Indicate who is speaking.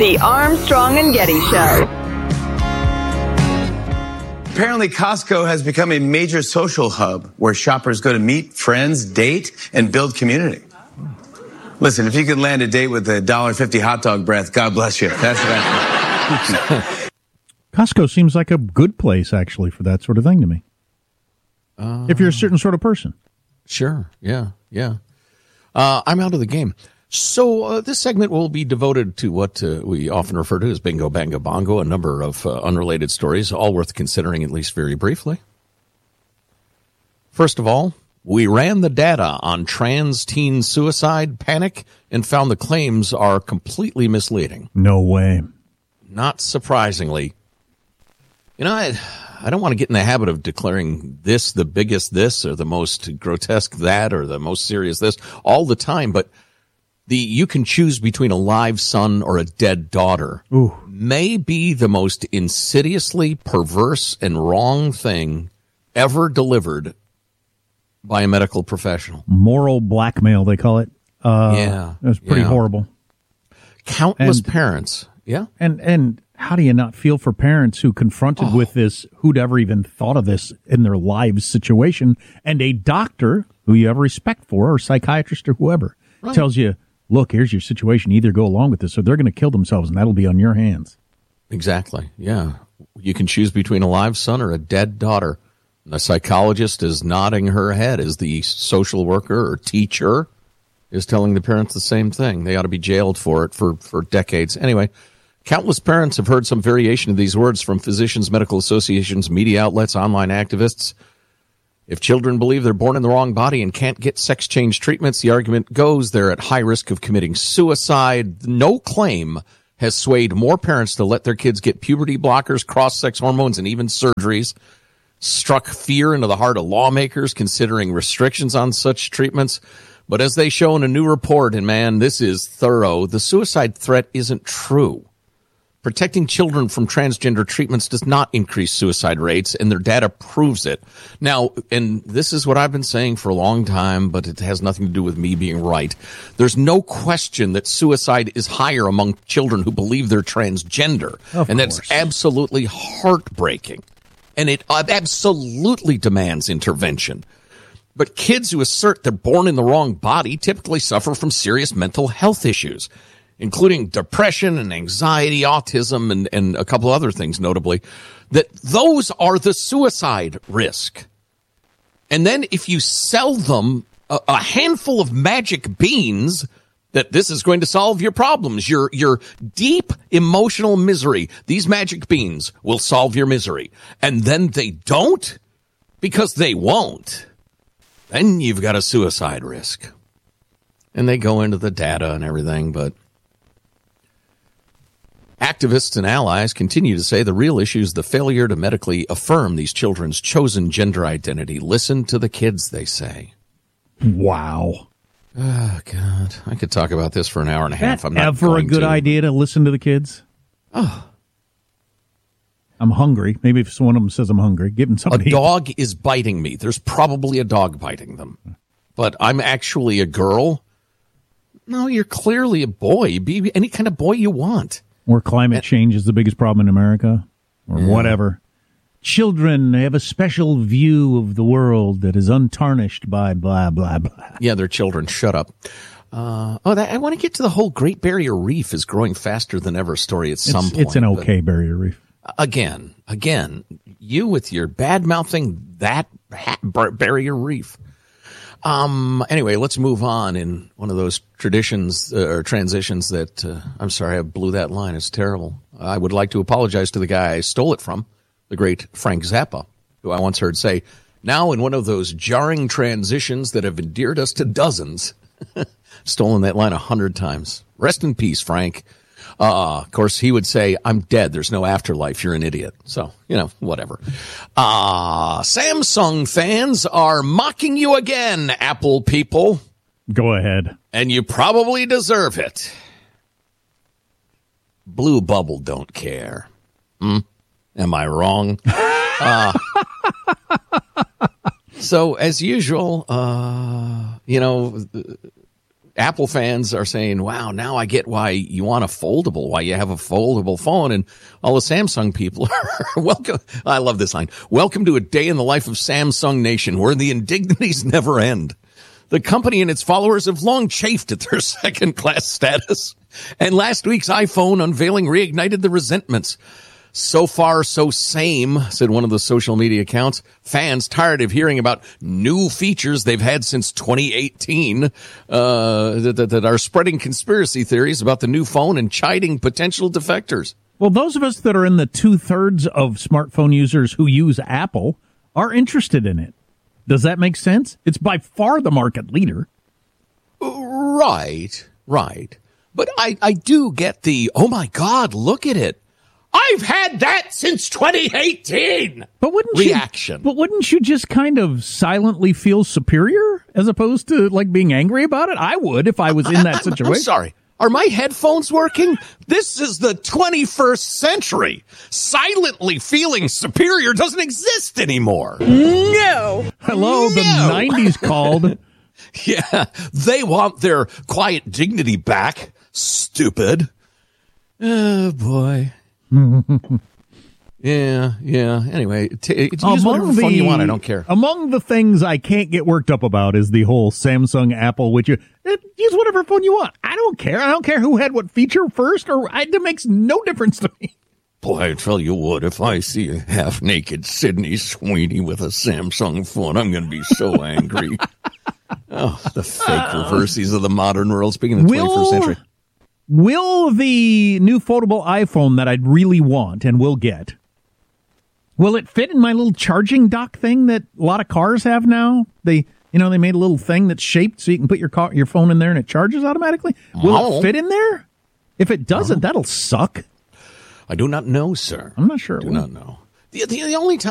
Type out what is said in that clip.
Speaker 1: The Armstrong and Getty Show.
Speaker 2: Apparently, Costco has become a major social hub where shoppers go to meet friends, date, and build community. Listen, if you could land a date with a $1.50 hot dog breath, God bless you. That's what I think.
Speaker 3: Costco seems like a good place, actually, for that sort of thing to me. If you're a certain sort of person.
Speaker 4: Sure. Yeah. I'm out of the game. So this segment will be devoted to what we often refer to as Bingo, Bango, Bongo, a number of unrelated stories, all worth considering at least very briefly. First of all, we ran the data on trans teen suicide panic and found the claims are completely misleading.
Speaker 3: No way.
Speaker 4: Not surprisingly. You know, I don't want to get in the habit of declaring this the biggest this or the most grotesque that or the most serious this all the time, but you can choose between a live son or a dead daughter may be the most insidiously perverse and wrong thing ever delivered by a medical professional.
Speaker 3: Moral blackmail, they call it.
Speaker 4: Yeah.
Speaker 3: It was pretty horrible.
Speaker 4: Countless parents. Yeah.
Speaker 3: And how do you not feel for parents who confronted with this, who'd ever even thought of this in their lives situation, and a doctor who you have respect for, or psychiatrist or whoever, tells you, look, here's your situation. Either go along with this or they're going to kill themselves, and that'll be on your hands.
Speaker 4: Exactly. Yeah. You can choose between a live son or a dead daughter. The psychologist is nodding her head as the social worker or teacher is telling the parents the same thing. They ought to be jailed for it for decades. Anyway, countless parents have heard some variation of these words from physicians, medical associations, media outlets, online activists. If children believe they're born in the wrong body and can't get sex change treatments, the argument goes they're at high risk of committing suicide. No claim has swayed more parents to let their kids get puberty blockers, cross-sex hormones, and even surgeries. Struck fear into the heart of lawmakers considering restrictions on such treatments. But as they show in a new report, and man, this is thorough, the suicide threat isn't true. Protecting children from transgender treatments does not increase suicide rates, and their data proves it. Now, and this is what I've been saying for a long time, but it has nothing to do with me being right. There's no question that suicide is higher among children who believe they're transgender. And that's absolutely heartbreaking. And it absolutely demands intervention. But kids who assert they're born in the wrong body typically suffer from serious mental health issues, including depression and anxiety, autism, and a couple other things, notably, that those are the suicide risk. And then if you sell them a handful of magic beans, that this is going to solve your problems, your deep emotional misery, these magic beans will solve your misery. And then they don't, because they won't. Then you've got a suicide risk. And they go into the data and everything, but activists and allies continue to say the real issue is the failure to medically affirm these children's chosen gender identity. Listen to the kids, they say.
Speaker 3: Wow.
Speaker 4: Oh, God. I could talk about this for an hour and a half. I'm not
Speaker 3: ever
Speaker 4: going
Speaker 3: a good
Speaker 4: to.
Speaker 3: idea to listen to the kids?
Speaker 4: Oh.
Speaker 3: I'm hungry. Maybe if one of them says I'm hungry, give them something.
Speaker 4: A dog is biting me. There's probably a dog biting them. But I'm actually a girl. No, you're clearly a boy. Be any kind of boy you want.
Speaker 3: Or climate change is the biggest problem in America, or whatever. Children have a special view of the world that is untarnished by blah, blah, blah.
Speaker 4: Yeah, they're children. Shut up. I want to get to the whole Great Barrier Reef is growing faster than ever story at some point.
Speaker 3: It's an okay barrier reef.
Speaker 4: Again, you with your bad-mouthing that barrier reef. Anyway, let's move on in one of those traditions or transitions that, I'm sorry, I blew that line. It's terrible. I would like to apologize to the guy I stole it from, the great Frank Zappa, who I once heard say, now in one of those jarring transitions that have endeared us to dozens, stolen that line 100 times. Rest in peace, Frank. Of course, he would say, I'm dead. There's no afterlife. You're an idiot. So, whatever. Samsung fans are mocking you again, Apple people.
Speaker 3: Go ahead.
Speaker 4: And you probably deserve it. Blue Bubble don't care. Am I wrong? So, as usual, Apple fans are saying, wow, now I get why you want a foldable, why you have a foldable phone. And all the Samsung people are welcome. I love this line. Welcome to a day in the life of Samsung Nation where the indignities never end. The company and its followers have long chafed at their second-class status. And last week's iPhone unveiling reignited the resentments. So far, so same, said one of the social media accounts. Fans tired of hearing about new features they've had since 2018 that are spreading conspiracy theories about the new phone and chiding potential defectors.
Speaker 3: Well, those of us that are in the 2/3 of smartphone users who use Apple are interested in it. Does that make sense? It's by far the market leader.
Speaker 4: Right. But I do get the, oh my God, look at it. I've had that since 2018 reaction.
Speaker 3: But wouldn't you just kind of silently feel superior as opposed to like being angry about it? I would if I was in that situation.
Speaker 4: I'm sorry. Are my headphones working? This is the 21st century. Silently feeling superior doesn't exist anymore.
Speaker 1: No.
Speaker 3: Hello, the 90s called.
Speaker 4: Yeah, they want their quiet dignity back. Stupid. Oh, boy. Yeah. Anyway, use whatever phone you want. I don't care.
Speaker 3: Among the things I can't get worked up about is the whole Samsung Apple, which use whatever phone you want. I don't care. I don't care who had what feature first, it makes no difference to me.
Speaker 4: Boy, I tell you what, if I see a half-naked Sydney Sweeney with a Samsung phone, I'm going to be so angry. Oh, the fake reverses of the modern world, speaking of the 21st century.
Speaker 3: Will the new foldable iPhone that I'd really want and will get, will it fit in my little charging dock thing that a lot of cars have now? They made a little thing that's shaped so you can put your phone in there and it charges automatically. Will it fit in there? If it doesn't, that'll suck.
Speaker 4: I do not know, sir.
Speaker 3: I'm not sure.
Speaker 4: I do not know. The only time